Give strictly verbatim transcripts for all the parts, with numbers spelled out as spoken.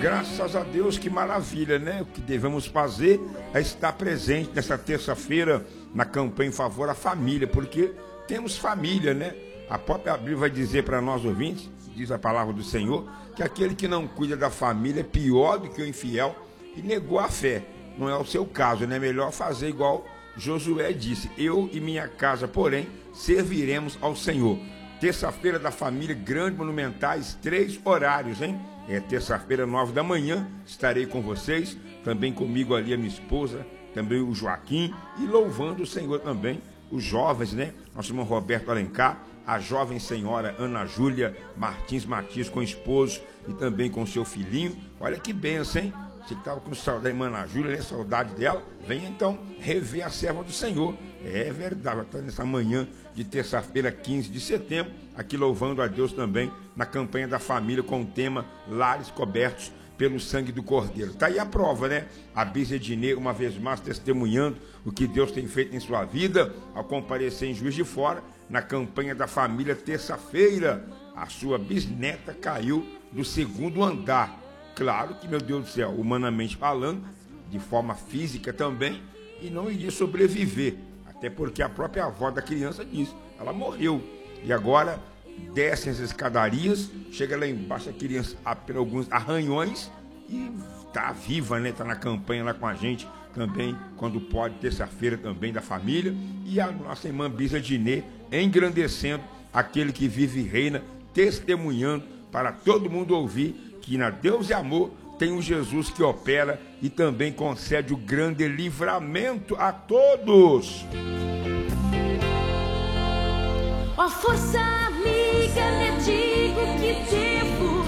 Graças a Deus, que maravilha, né? O que devemos fazer é estar presente nessa terça-feira na campanha em favor da família, porque temos família, né? A própria Bíblia vai dizer para nós ouvintes, diz a palavra do Senhor, que aquele que não cuida da família é pior do que o infiel e negou a fé. Não é o seu caso, né? É melhor fazer igual Josué disse: eu e minha casa, porém, serviremos ao Senhor. Terça-feira da família, grandes monumentais, três horários, hein? É terça-feira, nove da manhã, estarei com vocês, também comigo ali a minha esposa, também o Joaquim, e louvando o Senhor também, os jovens, né? Nosso irmão Roberto Alencar, a jovem senhora Ana Júlia Martins Martins com o esposo e também com seu filhinho. Olha que bênção, hein? Você que estava com saudade da irmã Ana Júlia, né? Saudade dela, venha então rever a serva do Senhor. É verdade, está nessa manhã de terça-feira, quinze de setembro, aqui louvando a Deus também na campanha da família com o tema Lares Cobertos pelo Sangue do Cordeiro. Está aí a prova, né? A Bisa Ednei, uma vez mais, testemunhando o que Deus tem feito em sua vida, ao comparecer em Juiz de Fora, na campanha da família, terça-feira, a sua bisneta caiu do segundo andar. Claro que, meu Deus do céu, humanamente falando, de forma física também, e não iria sobreviver, até porque a própria avó da criança disse, ela morreu. E agora desce as escadarias, chega lá embaixo, a criança apenas alguns arranhões e está viva, né? Está na campanha lá com a gente também, quando pode, terça-feira também da família. E a nossa irmã Bisa Ednei engrandecendo aquele que vive e reina, testemunhando para todo mundo ouvir que na Deus e Amor tem um Jesus que opera e também concede o grande livramento a todos. Ó força amiga, lhe digo que devo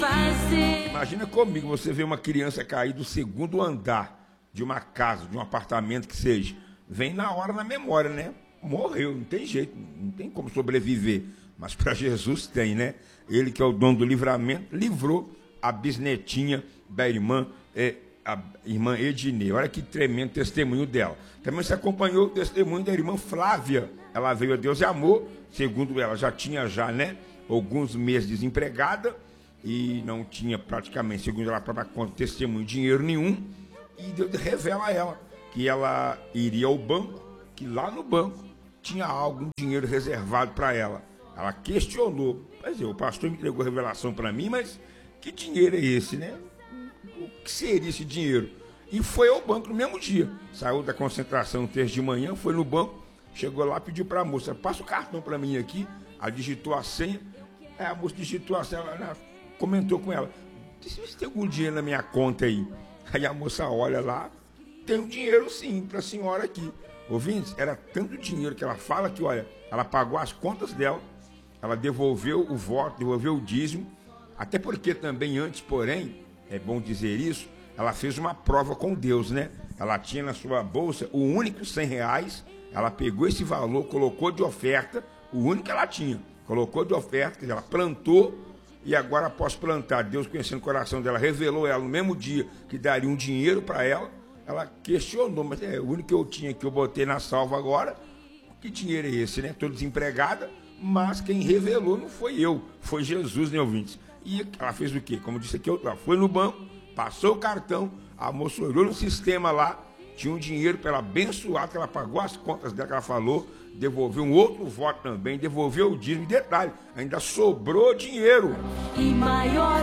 fazer. Imagina comigo, você vê uma criança cair do segundo andar de uma casa, de um apartamento que seja. Vem na hora na memória, né? Morreu, não tem jeito, não tem como sobreviver. Mas para Jesus tem, né? Ele que é o dono do livramento, livrou a bisnetinha da irmã, é, a irmã Ednei. Olha que tremendo testemunho dela. Também se acompanhou o testemunho da irmã Flávia. Ela veio a Deus e Amor, segundo ela, já tinha já, né, alguns meses desempregada e não tinha praticamente, segundo ela própria conta, testemunho, dinheiro nenhum. E Deus revela a ela que ela iria ao banco, que lá no banco tinha algum dinheiro reservado para ela. Ela questionou, mas o pastor me entregou a revelação para mim, mas que dinheiro é esse, né? O que seria esse dinheiro? E foi ao banco no mesmo dia. Saiu da concentração terça de manhã, foi no banco, chegou lá, pediu para a moça, passa o cartão para mim aqui. Ela digitou a senha. Aí a moça digitou a senha, ela comentou com ela, disse, se tem algum dinheiro na minha conta aí? Aí a moça olha lá, tem um dinheiro sim para a senhora aqui. Ouvintes, era tanto dinheiro que ela fala que, olha, ela pagou as contas dela, ela devolveu o voto, devolveu o dízimo, até porque também antes, porém, é bom dizer isso, ela fez uma prova com Deus, né? Ela tinha na sua bolsa o único cem reais, ela pegou esse valor, colocou de oferta, o único que ela tinha, colocou de oferta, ela plantou, e agora após plantar, Deus conhecendo o coração dela, revelou ela no mesmo dia que daria um dinheiro para ela, ela questionou, mas é o único que eu tinha que eu botei na salva agora, que dinheiro é esse, né? Estou desempregada, mas quem revelou não foi eu, foi Jesus, né, ouvintes? E ela fez o quê? Como disse aqui, ela foi no banco, passou o cartão, a moça olhou no sistema lá, tinha um dinheiro para ela abençoar, que ela pagou as contas dela, que ela falou, devolveu um outro voto também, devolveu o dízimo, e detalhe, ainda sobrou dinheiro. E maior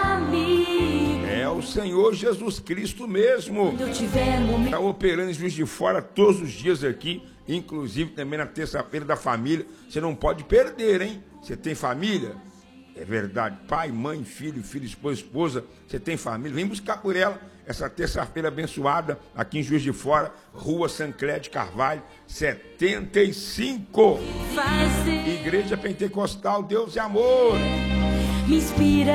amigo é o Senhor Jesus Cristo mesmo. eu tiver momento. Está operando em Juiz de Fora todos os dias aqui, inclusive também na terça-feira da família. Você não pode perder, hein? Você tem família? É verdade, pai, mãe, filho, filho, esposa, esposa, você tem família, vem buscar por ela essa terça-feira abençoada aqui em Juiz de Fora, Rua Sancler de Carvalho, setenta e cinco. Fazer. Igreja Pentecostal, Deus e Amor. Me inspira,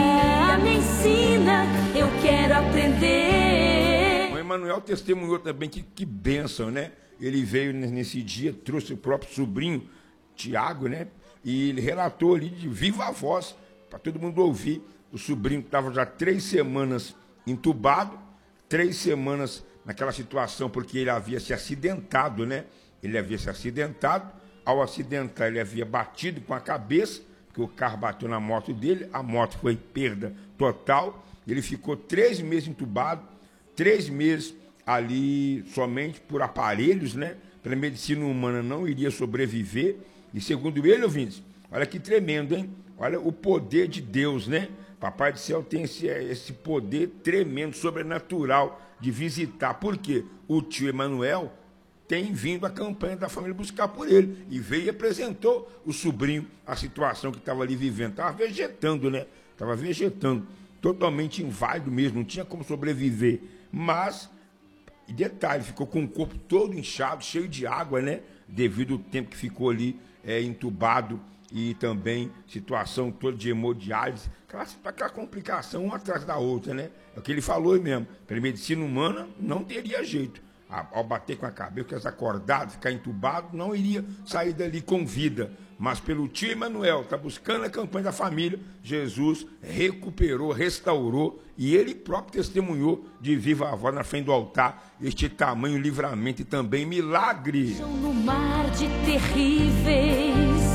me ensina, eu quero aprender. O Emanuel testemunhou também que, que bênção, né? Ele veio nesse dia, trouxe o próprio sobrinho, Tiago, né? E ele relatou ali de viva voz, para todo mundo ouvir. O sobrinho estava já três semanas entubado, três semanas naquela situação, porque ele havia se acidentado, né? Ele havia se acidentado, ao acidentar ele havia batido com a cabeça, porque o carro bateu na moto dele, a moto foi perda total, ele ficou três meses entubado, três meses ali somente por aparelhos, né? Pela medicina humana não iria sobreviver, e segundo ele, ouvintes, olha que tremendo, hein? Olha o poder de Deus, né? Papai do céu tem esse, esse poder tremendo, sobrenatural de visitar. Por quê? O tio Emanuel tem vindo a campanha da família buscar por ele. E veio e apresentou o sobrinho, a situação que estava ali vivendo. Estava vegetando, né? Estava vegetando. Totalmente inválido mesmo, não tinha como sobreviver. Mas, e detalhe, ficou com o corpo todo inchado, cheio de água, né? Devido ao tempo que ficou ali é, entubado. E também situação toda de hemodiálise, aquela, aquela complicação uma atrás da outra, né? É o que ele falou mesmo. Pela medicina humana, não teria jeito. Ao bater com a cabeça, acordado, ficar entubado, não iria sair dali com vida. Mas pelo tio Emanuel, está buscando a campanha da família, Jesus recuperou, restaurou, e ele próprio testemunhou de viva voz na frente do altar este tamanho livramento e também milagre. No mar de terríveis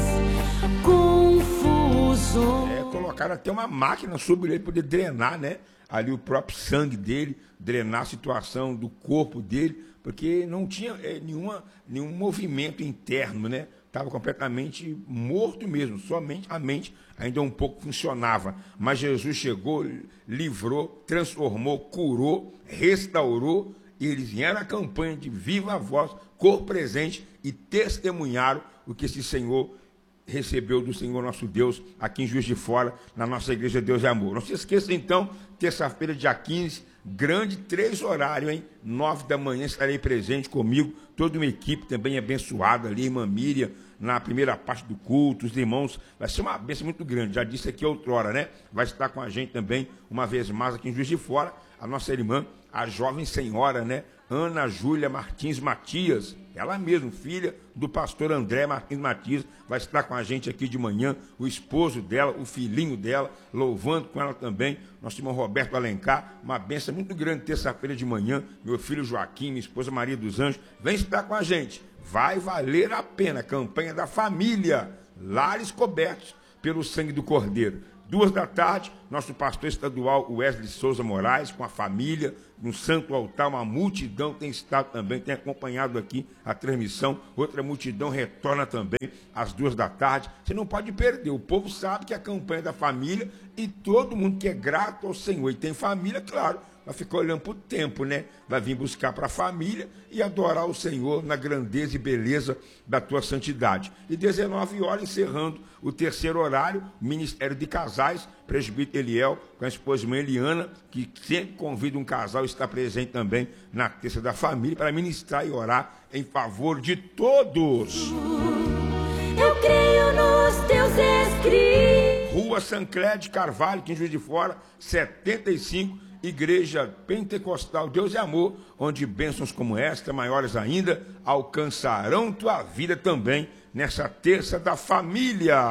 confusões. É, colocaram até uma máquina sobre ele poder drenar, né? Ali o próprio sangue dele, drenar a situação do corpo dele, porque não tinha é, nenhuma, nenhum movimento interno, né? Estava completamente morto mesmo, somente a mente ainda um pouco funcionava. Mas Jesus chegou, livrou, transformou, curou, restaurou, e eles vieram à campanha de viva voz, cor presente, e testemunharam o que esse Senhor recebeu do Senhor nosso Deus aqui em Juiz de Fora, na nossa igreja Deus é Amor. Não se esqueça então, terça-feira, dia quinze, grande, três horários, hein? Nove da manhã estarei presente comigo, toda uma equipe também abençoada ali, irmã Miriam, na primeira parte do culto, os irmãos, vai ser uma bênção muito grande, já disse aqui outrora, né? Vai estar com a gente também, uma vez mais aqui em Juiz de Fora, a nossa irmã, a jovem senhora, né? Ana Júlia Martins Matias, ela mesma, filha do pastor André Martins Matias, vai estar com a gente aqui de manhã, o esposo dela, o filhinho dela, louvando com ela também, nosso irmão Roberto Alencar, uma benção muito grande, terça-feira de manhã, meu filho Joaquim, minha esposa Maria dos Anjos, vem estar com a gente, vai valer a pena, campanha da família, lares cobertos pelo sangue do Cordeiro. Duas da tarde, nosso pastor estadual Wesley Souza Moraes, com a família, no Santo Altar, uma multidão tem estado também, tem acompanhado aqui a transmissão, outra multidão retorna também às duas da tarde. Você não pode perder, o povo sabe que a campanha é da família e todo mundo que é grato ao Senhor e tem família, claro, vai ficar olhando para o tempo, né? Vai vir buscar para a família e adorar o Senhor na grandeza e beleza da tua santidade. E dezenove horas, encerrando o terceiro horário, Ministério de Casais, presbítero Eliel, com a esposa irmã Eliana, que sempre convida um casal a estar presente também na terça da família, para ministrar e orar em favor de todos. Eu creio nos teus escritos. Rua Sancler Carvalho, aqui em Juiz de Fora, setenta e cinco, Igreja Pentecostal Deus é Amor, onde bênçãos como esta, maiores ainda, alcançarão tua vida também nessa terça da família.